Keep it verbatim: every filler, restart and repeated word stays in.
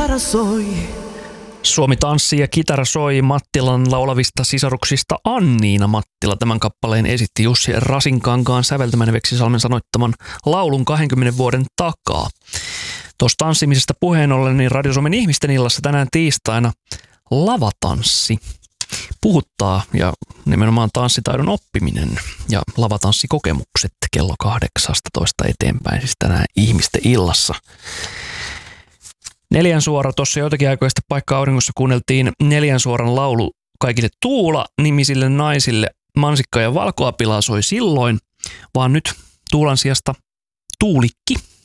kitara soi. Suomi tanssii ja kitara soi Mattilan laulavista sisaruksista Anniina Mattila. Tämän kappaleen esitti Jussi Rasinkankaan säveltämän Veksisalmen sanoittaman laulun kaksikymmentä vuoden takaa. Tuossa tanssimisesta puheen ollen, niin Radio Suomen ihmisten illassa tänään tiistaina lavatanssi puhuttaa ja nimenomaan tanssitaidon oppiminen ja lavatanssikokemukset kello kahdeksastatoista eteenpäin, siis tänään ihmisten illassa. Neljän suora, tuossa joitakin aikoja sitten Paikka auringossa kuunneltiin Neljän suoran laulu kaikille Tuula-nimisille naisille. Mansikka ja valkoapila soi silloin, vaan nyt Tuulan sijasta Tuulikki.